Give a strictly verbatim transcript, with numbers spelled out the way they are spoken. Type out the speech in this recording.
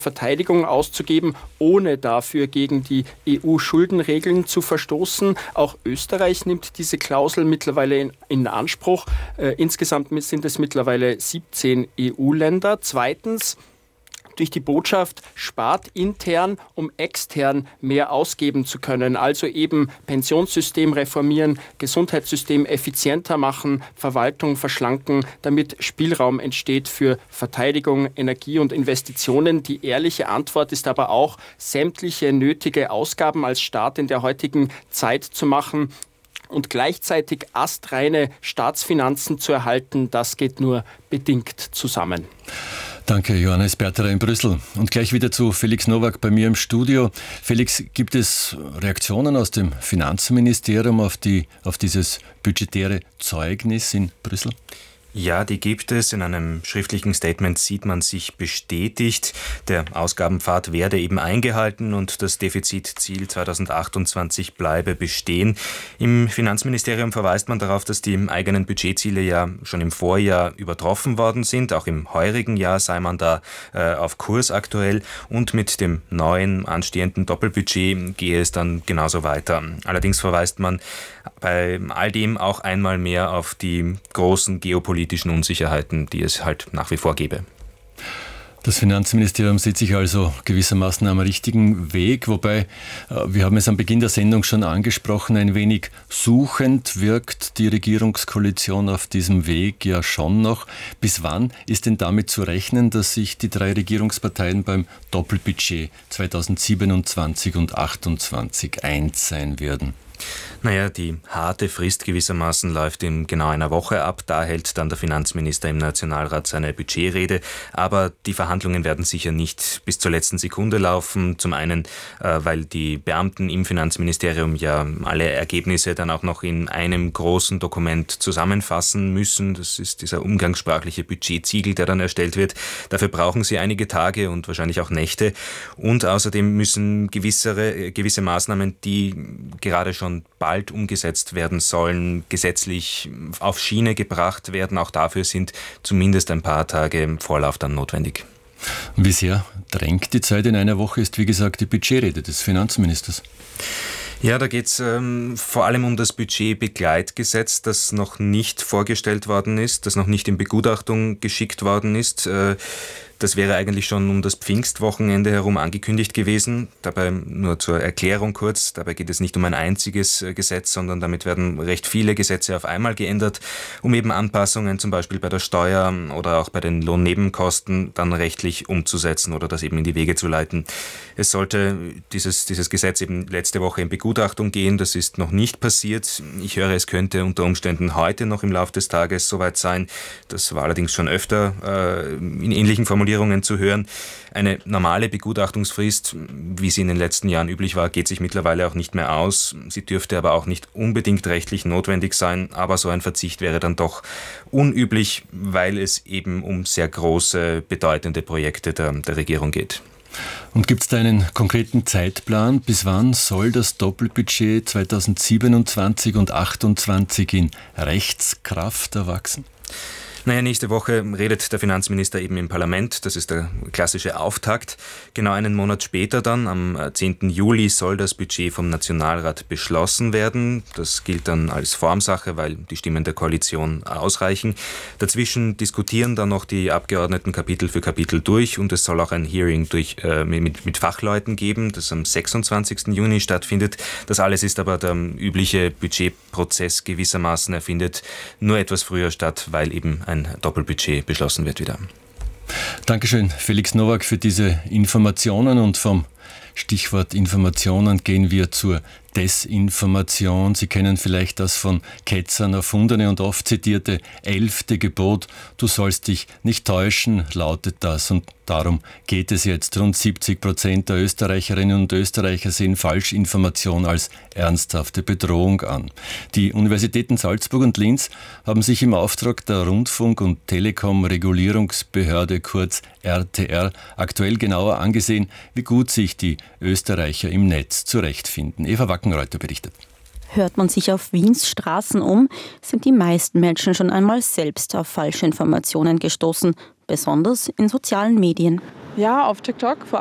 Verteidigung auszugeben, ohne dafür gegen die E U-Schuldenregeln zu verstoßen. Auch Österreich nimmt diese Klausel mittlerweile in, in Anspruch. Äh, insgesamt sind es mittlerweile siebzehn E U-Länder. Zweitens, durch die Botschaft spart intern, um extern mehr ausgeben zu können. Also eben Pensionssystem reformieren, Gesundheitssystem effizienter machen, Verwaltung verschlanken, damit Spielraum entsteht für Verteidigung, Energie und Investitionen. Die ehrliche Antwort ist aber auch, sämtliche nötige Ausgaben als Staat in der heutigen Zeit zu machen und gleichzeitig astreine Staatsfinanzen zu erhalten. Das geht nur bedingt zusammen. Danke, Johannes Berterer in Brüssel. Und gleich wieder zu Felix Nowak bei mir im Studio. Felix, gibt es Reaktionen aus dem Finanzministerium auf, die, auf dieses budgetäre Zeugnis in Brüssel? Ja, die gibt es. In einem schriftlichen Statement sieht man sich bestätigt. Der Ausgabenpfad werde eben eingehalten und das Defizitziel zweitausendachtundzwanzig bleibe bestehen. Im Finanzministerium verweist man darauf, dass die eigenen Budgetziele ja schon im Vorjahr übertroffen worden sind. Auch im heurigen Jahr sei man da äh, auf Kurs aktuell und mit dem neuen anstehenden Doppelbudget gehe es dann genauso weiter. Allerdings verweist man bei all dem auch einmal mehr auf die großen geopolitischen Unsicherheiten, die es halt nach wie vor gäbe. Das Finanzministerium sieht sich also gewissermaßen am richtigen Weg, wobei, wir haben es am Beginn der Sendung schon angesprochen, ein wenig suchend wirkt die Regierungskoalition auf diesem Weg ja schon noch. Bis wann ist denn damit zu rechnen, dass sich die drei Regierungsparteien beim Doppelbudget zweitausendsiebenundzwanzig und achtundzwanzig eins sein werden? Naja, die harte Frist gewissermaßen läuft in genau einer Woche ab. Da hält dann der Finanzminister im Nationalrat seine Budgetrede. Aber die Verhandlungen werden sicher nicht bis zur letzten Sekunde laufen. Zum einen, äh, weil die Beamten im Finanzministerium ja alle Ergebnisse dann auch noch in einem großen Dokument zusammenfassen müssen. Das ist dieser umgangssprachliche Budgetsiegel, der dann erstellt wird. Dafür brauchen sie einige Tage und wahrscheinlich auch Nächte. Und außerdem müssen gewissere, gewisse Maßnahmen, die gerade schon bald umgesetzt werden sollen, gesetzlich auf Schiene gebracht werden. Auch dafür sind zumindest ein paar Tage Vorlauf dann notwendig. Wie sehr drängt die Zeit? In einer Woche ist, wie gesagt, die Budgetrede des Finanzministers. Ja, da geht es ähm, vor allem um das Budgetbegleitgesetz, das noch nicht vorgestellt worden ist, das noch nicht in Begutachtung geschickt worden ist. Äh, Das wäre eigentlich schon um das Pfingstwochenende herum angekündigt gewesen. Dabei nur zur Erklärung kurz, dabei geht es nicht um ein einziges Gesetz, sondern damit werden recht viele Gesetze auf einmal geändert, um eben Anpassungen zum Beispiel bei der Steuer oder auch bei den Lohnnebenkosten dann rechtlich umzusetzen oder das eben in die Wege zu leiten. Es sollte dieses, dieses Gesetz eben letzte Woche in Begutachtung gehen, das ist noch nicht passiert. Ich höre, es könnte unter Umständen heute noch im Laufe des Tages soweit sein. Das war allerdings schon öfter äh, in ähnlichen Formulierungen zu hören. Eine normale Begutachtungsfrist, wie sie in den letzten Jahren üblich war, geht sich mittlerweile auch nicht mehr aus. Sie dürfte aber auch nicht unbedingt rechtlich notwendig sein, aber so ein Verzicht wäre dann doch unüblich, weil es eben um sehr große, bedeutende Projekte der, der Regierung geht. Und gibt es da einen konkreten Zeitplan? Bis wann soll das Doppelbudget zweitausendsiebenundzwanzig und achtundzwanzig in Rechtskraft erwachsen? Naja, nächste Woche redet der Finanzminister eben im Parlament. Das ist der klassische Auftakt. Genau einen Monat später dann, am zehnten Juli, soll das Budget vom Nationalrat beschlossen werden. Das gilt dann als Formsache, weil die Stimmen der Koalition ausreichen. Dazwischen diskutieren dann noch die Abgeordneten Kapitel für Kapitel durch und es soll auch ein Hearing durch, äh, mit, mit Fachleuten geben, das am sechsundzwanzigsten Juni stattfindet. Das alles ist aber der übliche Budgetprozess gewissermaßen. Er findet nur etwas früher statt, weil eben ein Doppelbudget beschlossen wird wieder. Dankeschön, Felix Nowak, für diese Informationen. Und vom Stichwort Informationen gehen wir zur Desinformation. Sie kennen vielleicht das von Ketzern erfundene und oft zitierte elfte Gebot. Du sollst dich nicht täuschen, lautet das. Und darum geht es jetzt. Rund siebzig Prozent der Österreicherinnen und Österreicher sehen Falschinformation als ernsthafte Bedrohung an. Die Universitäten Salzburg und Linz haben sich im Auftrag der Rundfunk- und Telekom-Regulierungsbehörde, kurz R T R, aktuell genauer angesehen, wie gut sich die Österreicher im Netz zurechtfinden. Eva Wackenreuther berichtet. Hört man sich auf Wiens Straßen um, sind die meisten Menschen schon einmal selbst auf falsche Informationen gestoßen, besonders in sozialen Medien. Ja, auf TikTok vor